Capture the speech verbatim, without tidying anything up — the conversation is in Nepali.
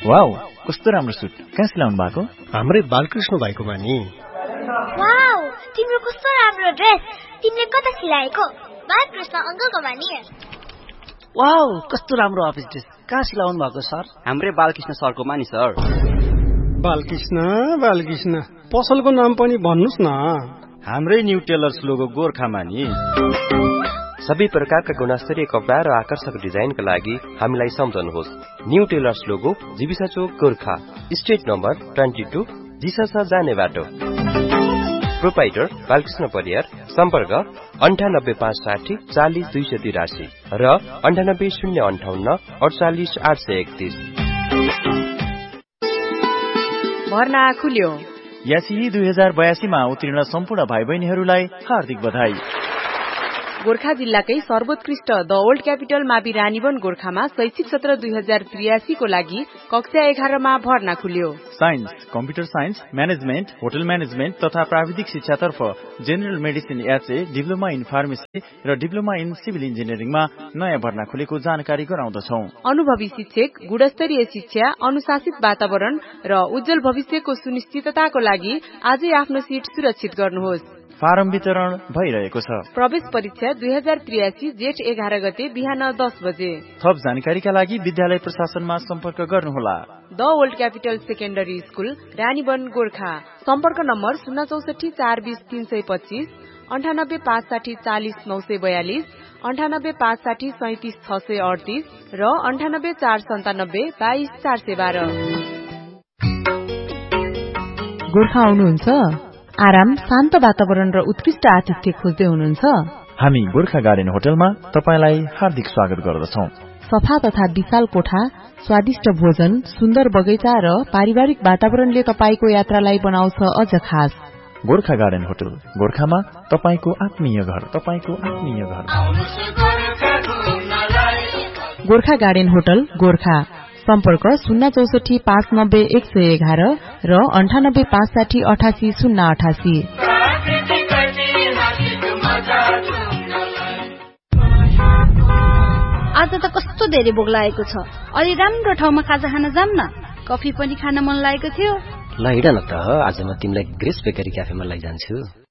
वाउ, कस्तो राम्रो सुट। कहाँ सिलाउनु भएको? हाम्रै बालकृष्ण भाइकोमा नि। वाउ, तिम्रो कस्तो राम्रो ड्रेस। तिमीले कता सिलाएको? बालकृष्ण अंकलकोमा नि। वाउ, कस्तो राम्रो अफिस ड्रेस। कहाँ सिलाउनु भएको सर? हाम्रै बालकृष्ण सरकोमा नि सर। बालकृष्ण बालकृष्ण पसलको नाम पनि भन्नुस् न। हाम्रै न्यू टेलर्स लोगो गोर्खामा नि। सबै प्रकारका गुणस्तरीय कपडा र आकर्षक डिजाइनका लागि हामीलाई सम्झनुहोस्। न्यू टेलर्स लोगो जीविसा चोक गोर्खा, स्ट्रिट नम्बर बाइस, जिसासा जाने बाटो। प्रोपाइटर बालकृष्ण परियार। सम्पर्क अन्ठानब्बे पाँच साठी चालिस दुई सय तिरासी र अन्ठानब्बे शून्य अन्ठाउन्न अडचालिस आठ सय एकतिस। भर्ना खुल्यो। यासी दुई हजार बयासीमा उत्तीर्ण सम्पूर्ण भाइ बहिनीहरूलाई हार्दिक बधाई। गोर्खा जिल्लाकै सर्वोत्कृष्ट द ओल्ड क्यापिटल मावि रानीवन गोर्खामा शैक्षिक सत्र दुई हजार त्रियासी को लागि कक्षा एघारमा भर्ना खुल्यो। Science, computer science, management, hotel management तथा प्राविधिक शिक्षातर्फ general medicine HA, diploma in pharmacy र डिप्लोमा इन सिभिल इन्जिनियरिङमा नयाँ भर्ना खुलेको जानकारी गराउँदछौ। अनुभवी शिक्षक, गुणस्तरीय शिक्षा, अनुशासित वातावरण र उज्जवल भविष्यको सुनिश्चितताको लागि आजै आफ्नो सिट सुरक्षित गर्नुहोस्। फारम वितरण भइरहेको छ। प्रवेश परीक्षा दुई हजार त्रियासी जेठ एघार गते बिहान दस बजे। थप जानकारीका लागि विद्यालय प्रशासनमा सम्पर्क गर्नुहोला। The old capital secondary school Ranivan Gorkha. सम्पर्क नम्बर शून्य चौसठी चार बीस तीन सय पच्चीस, अन्ठानब्बे पाँच साठी चालिस नौ सय बयालिस, अन्ठानब्बे पाँच साठी सैतिस छ सय अडतिस र अन्ठानब्बे चार सन्तानब्बे बाइस चार सय बाह्र। गोर्खा आउनुहुन्छ? आराम, शान्त वातावरण र उत्कृष्ट आतिथ्य खोज्दै हुनुहुन्छ? हामी गोर्खा गार्डन होटलमा तपाईलाई हार्दिक स्वागत गर्दछौ। सफा तथा विशाल कोठा, स्वादिष्ट भोजन, सुन्दर बगैँचा र पारिवारिक वातावरणले तपाईको यात्रालाई बनाउँछ अझ खास। गोर्खा गार्डन होटल गोर्खामा तपाईको आत्मीय घर, तपाईको आत्मीय घर। Gorkha garden hotel Gorkha. सम्पर्क शून्य चौसठी पाँच नब्बे एक सय एघार र अन्ठानब्बे पाँच साठी अठासी शून्य अठासी। आज त कस्तो धेरै भोक लागेको छ। अलि राम्रो ठाउँमा खाजा खान जाम न। कफी पनि खान मन लागेको थियो। ल हिँड न त, आज म तिमीलाई ग्रेस बेकरी क्याफेमा लैजान्छु।